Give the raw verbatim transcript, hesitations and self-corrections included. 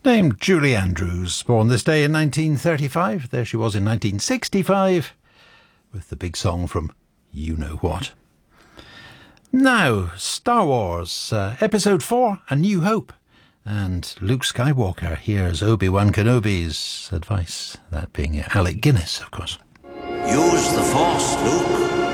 named Julie Andrews, born this day in nineteen thirty-five. There she was in nineteen sixty-five with the big song from You Know What. Now, Star Wars, uh, Episode four, A New Hope. And Luke Skywalker hears Obi-Wan Kenobi's advice, that being Alec Guinness, of course. Use the Force, Luke.